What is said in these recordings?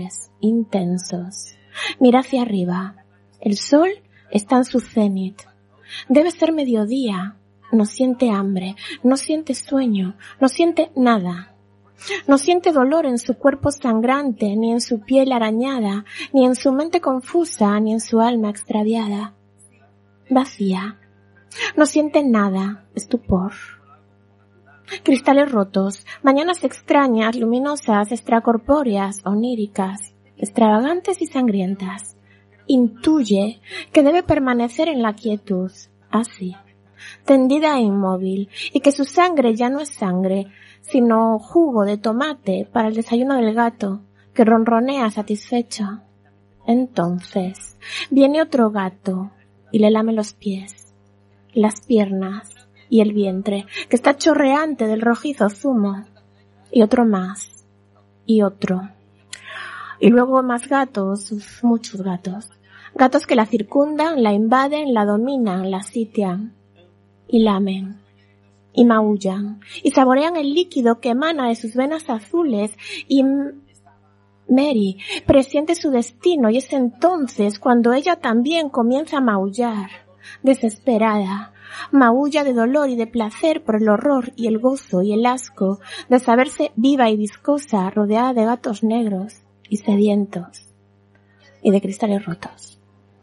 intensos. Mira hacia arriba. El sol está en su cenit. Debe ser mediodía. No siente hambre, no siente sueño, no siente nada. No siente dolor en su cuerpo sangrante, ni en su piel arañada, ni en su mente confusa, ni en su alma extraviada. Vacía. No siente nada. Estupor. Cristales rotos, mañanas extrañas, luminosas, extracorpóreas, oníricas, extravagantes y sangrientas. Intuye que debe permanecer en la quietud, así, tendida e inmóvil, y que su sangre ya no es sangre, sino jugo de tomate para el desayuno del gato, que ronronea satisfecho. Entonces, viene otro gato y le lame los pies, las piernas y el vientre, que está chorreante del rojizo zumo, y otro más, y otro. Y luego más gatos, muchos gatos. Gatos que la circundan, la invaden, la dominan, la sitian, y lamen, y maullan, y saborean el líquido que emana de sus venas azules, y Mary presiente su destino, y es entonces cuando ella también comienza a maullar, desesperada. Maulla de dolor y de placer por el horror y el gozo y el asco de saberse viva y viscosa rodeada de gatos negros y sedientos y de cristales rotos.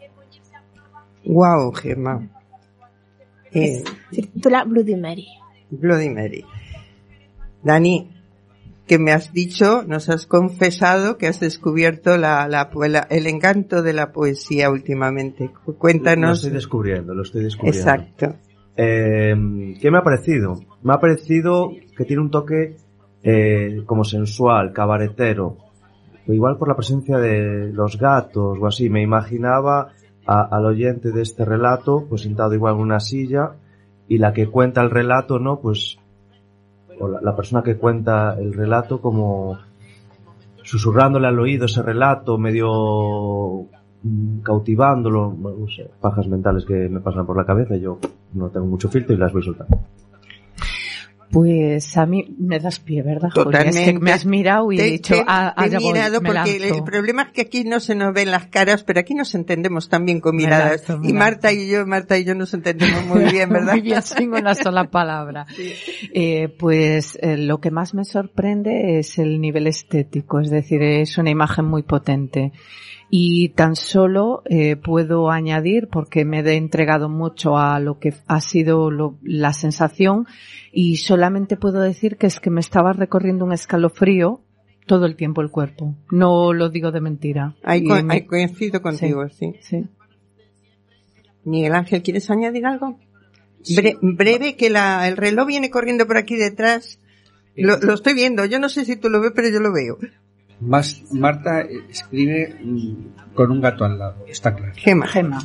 Wow, Gemma. Se titula Bloody Mary. Bloody Mary. Dani, que me has dicho, nos has confesado que has descubierto el encanto de la poesía últimamente. Cuéntanos. Lo estoy descubriendo. Exacto. ¿Qué me ha parecido? Me ha parecido que tiene un toque como sensual, cabaretero. Igual por la presencia de los gatos o así. Me imaginaba al oyente de este relato pues sentado igual en una silla y la que cuenta el relato, ¿no? Pues o la persona que cuenta el relato como susurrándole al oído ese relato, medio cautivándolo, no sé, pajas mentales que me pasan por la cabeza, yo no tengo mucho filtro y las voy soltando. Pues a mí me das pie, ¿verdad, Totalmente. Julia? Es que me has mirado y he dicho, te he mirado porque el problema es que aquí no se nos ven las caras, pero aquí nos entendemos también con miradas. Y Marta y yo nos entendemos muy bien, ¿verdad? Muy bien, sin una sola palabra. Sí. Lo que más me sorprende es el nivel estético, es decir, es una imagen muy potente. Y tan solo puedo añadir, porque me he entregado mucho a lo que ha sido la sensación, y solamente puedo decir que es que me estaba recorriendo un escalofrío todo el tiempo el cuerpo. No lo digo de mentira. Ahí coincido contigo, sí. Miguel Ángel, ¿quieres añadir algo? Sí. Breve, que el reloj viene corriendo por aquí detrás. Lo estoy viendo. Yo no sé si tú lo ves, pero yo lo veo. Marta escribe con un gato al lado, está claro. Gemma.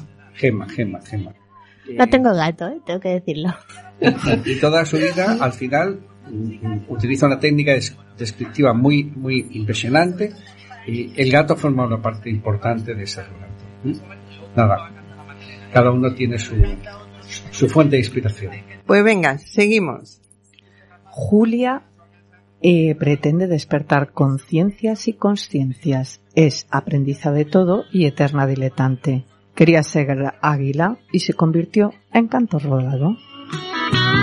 No tengo gato, tengo que decirlo. Y toda su vida, al final, utiliza una técnica descriptiva muy, muy impresionante, y el gato forma una parte importante de ese relato. Nada, cada uno tiene su fuente de inspiración. Pues venga, seguimos. Julia pretende despertar conciencias y consciencias. Es aprendiza de todo y eterna diletante. Quería ser águila y se convirtió en canto rodado.